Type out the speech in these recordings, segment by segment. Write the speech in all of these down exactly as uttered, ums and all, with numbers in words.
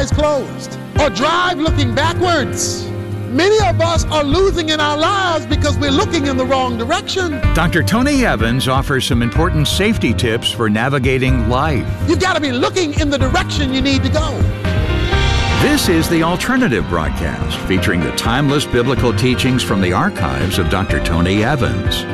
eyes closed or drive looking backwards. Many of us are losing in our lives because we're looking in the wrong direction. Doctor Tony Evans offers some important safety tips for navigating life. You've got to be looking in the direction you need to go. This is The Alternative Broadcast, featuring the timeless biblical teachings from the archives of Doctor Tony Evans.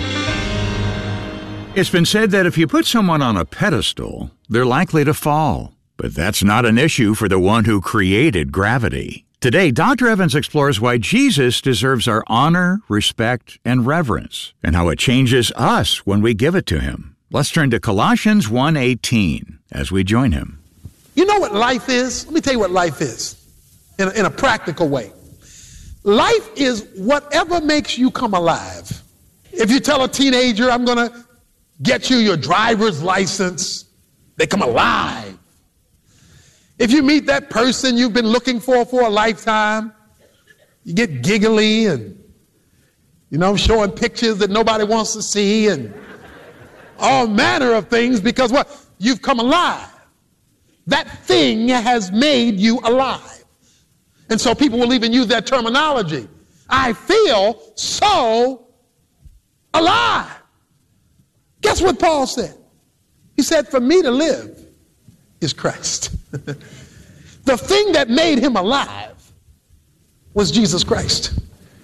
It's been said that if you put someone on a pedestal, they're likely to fall. But that's not an issue for the one who created gravity. Today, Doctor Evans explores why Jesus deserves our honor, respect, and reverence, and how it changes us when we give it to him. Let's turn to Colossians one eighteen as we join him. You know what life is? Let me tell you what life is in a, in a practical way. Life is whatever makes you come alive. If you tell a teenager, I'm going to get you your driver's license, they come alive. If you meet that person you've been looking for for a lifetime, you get giggly and, you know, showing pictures that nobody wants to see and all manner of things because what? You've come alive. That thing has made you alive. And so people will even use that terminology. I feel so alive. Guess what Paul said? He said, for me to live is Christ. The thing that made him alive was Jesus Christ.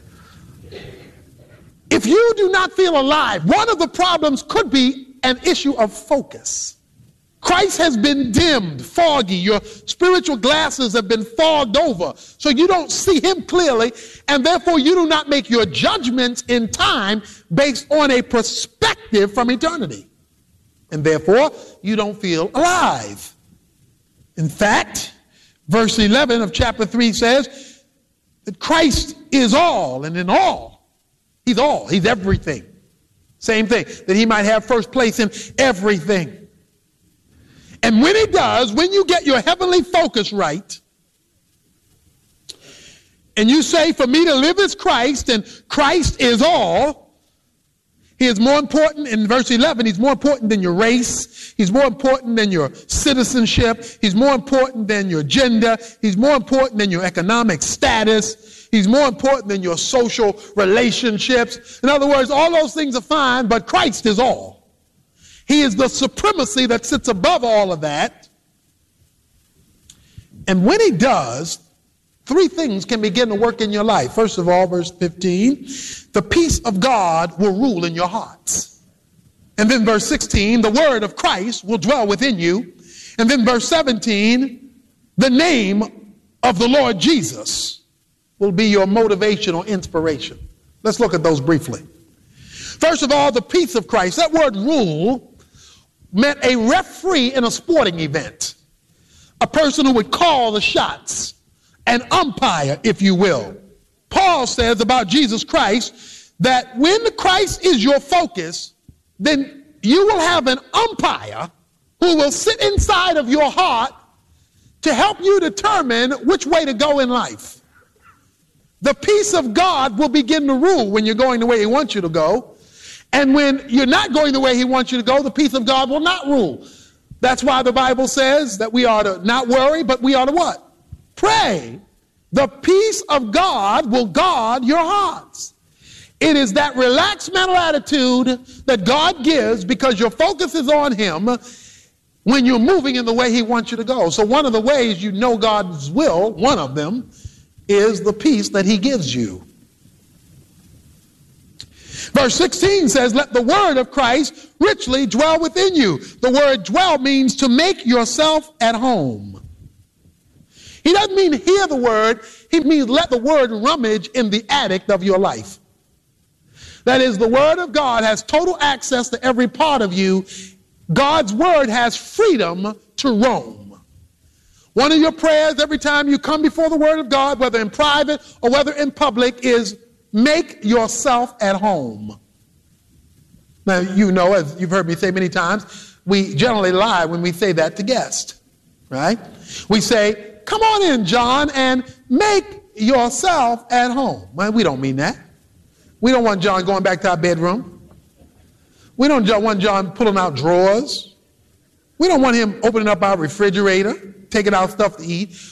If you do not feel alive, one of the problems could be an issue of focus. Christ has been dimmed, foggy. Your spiritual glasses have been fogged over, so you don't see him clearly, and therefore you do not make your judgments in time based on a perspective from eternity. And therefore, you don't feel alive. In fact, verse eleven of chapter three says that Christ is all, and in all, he's all, he's everything. Same thing, that he might have first place in everything. And when he does, when you get your heavenly focus right, and you say, for me to live is Christ, and Christ is all, he is more important, in verse eleven, he's more important than your race. He's more important than your citizenship. He's more important than your gender. He's more important than your economic status. He's more important than your social relationships. In other words, all those things are fine, but Christ is all. He is the supremacy that sits above all of that. And when he does, three things can begin to work in your life. First of all, verse fifteen, the peace of God will rule in your hearts. And then verse sixteen, the word of Christ will dwell within you. And then verse seventeen, the name of the Lord Jesus will be your motivational inspiration. Let's look at those briefly. First of all, the peace of Christ. That word rule meant a referee in a sporting event, a person who would call the shots, an umpire, if you will. Paul says about Jesus Christ that when Christ is your focus, then you will have an umpire who will sit inside of your heart to help you determine which way to go in life. The peace of God will begin to rule when you're going the way he wants you to go. And when you're not going the way he wants you to go, the peace of God will not rule. That's why the Bible says that we are to not worry, but we are to what? Pray. The peace of God will guard your hearts. It is that relaxed mental attitude that God gives because your focus is on him when you're moving in the way he wants you to go. So one of the ways you know God's will, one of them, is the peace that he gives you. Verse sixteen says, let the word of Christ richly dwell within you. The word dwell means to make yourself at home. He doesn't mean hear the word. He means let the word rummage in the attic of your life. That is, the word of God has total access to every part of you. God's word has freedom to roam. One of your prayers every time you come before the word of God, whether in private or whether in public, is make yourself at home. Now, you know, as you've heard me say many times, we generally lie when we say that to guests, right? We say, come on in, John, and make yourself at home. Well, we don't mean that. We don't want John going back to our bedroom. We don't want John pulling out drawers. We don't want him opening up our refrigerator, taking out stuff to eat.